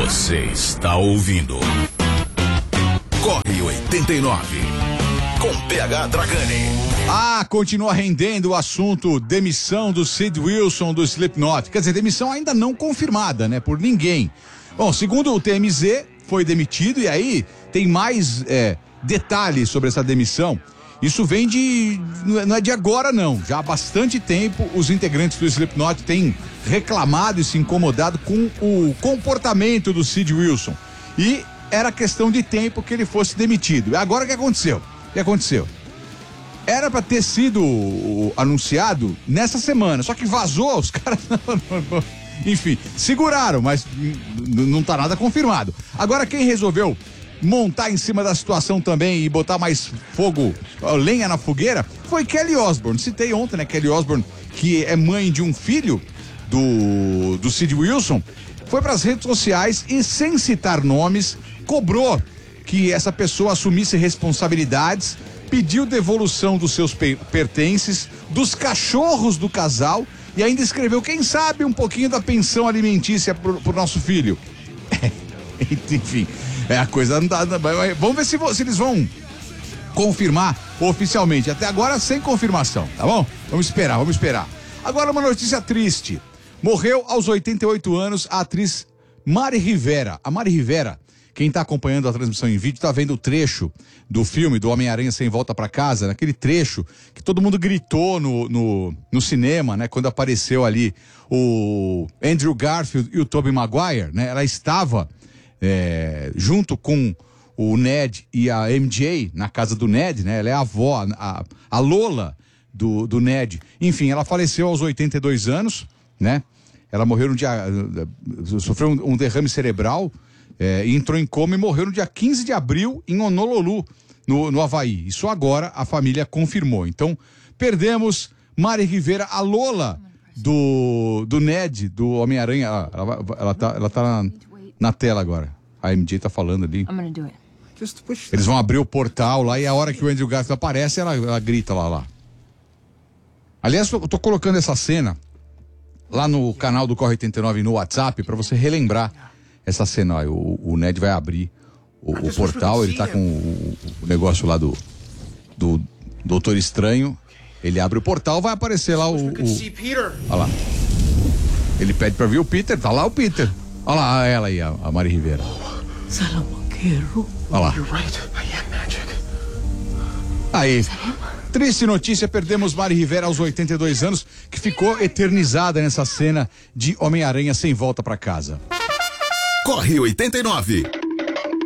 Você está ouvindo Corre 89 com PH Dragani. Continua rendendo o assunto demissão do Sid Wilson do Slipknot. Quer dizer, demissão ainda não confirmada, né? Por ninguém. Bom, segundo o TMZ, foi demitido e aí tem mais detalhes sobre essa demissão. Isso vem não é de agora não, já há bastante tempo os integrantes do Slipknot têm reclamado e se incomodado com o comportamento do Sid Wilson e era questão de tempo que ele fosse demitido. E agora o que aconteceu? Era para ter sido anunciado nessa semana, só que vazou, os caras enfim, seguraram, mas não tá nada confirmado. Agora quem resolveu montar em cima da situação também e botar mais fogo, lenha na fogueira, foi Kelly Osbourne. Citei ontem, né? Kelly Osbourne, que é mãe de um filho do Sid Wilson, foi para as redes sociais e, sem citar nomes, cobrou que essa pessoa assumisse responsabilidades, pediu devolução dos seus pertences, dos cachorros do casal e ainda escreveu, quem sabe, um pouquinho da pensão alimentícia pro nosso filho. Enfim, a coisa não dá. Vamos ver se eles vão confirmar oficialmente. Até agora sem confirmação, tá bom? Vamos esperar. Agora uma notícia triste. Morreu aos 88 anos a atriz Mari Rivera. A Mari Rivera, quem tá acompanhando a transmissão em vídeo, tá vendo o trecho do filme do Homem-Aranha Sem Volta Pra Casa, naquele trecho que todo mundo gritou no cinema, né? Quando apareceu ali o Andrew Garfield e o Tobey Maguire, né? Ela estava junto com o Ned e a MJ na casa do Ned, né? Ela é a avó, a Lola do Ned. Enfim, ela faleceu aos 82 anos, né? Ela morreu sofreu um derrame cerebral, entrou em coma e morreu no dia 15 de abril em Honolulu, no Havaí. Isso agora a família confirmou. Então, perdemos Mari Rivera, a Lola do Ned, do Homem-Aranha. Ela tá na tela agora. A MJ tá falando ali. Eles vão abrir o portal lá e a hora que o Andrew Garfield aparece, ela grita lá. Aliás, eu tô colocando essa cena lá no canal do Corre 89 no WhatsApp pra você relembrar essa cena. Ó, o Ned vai abrir o portal, ele tá com o negócio lá do Doutor Estranho. Ele abre o portal, vai aparecer lá olha lá. Ele pede pra ver o Peter, tá lá o Peter. Olha lá ela aí, a Mari Rivera. Olha lá. Aí, triste notícia, perdemos Mari Rivera aos 82 anos, que ficou eternizada nessa cena de Homem-Aranha Sem Volta Pra Casa. Corre 89.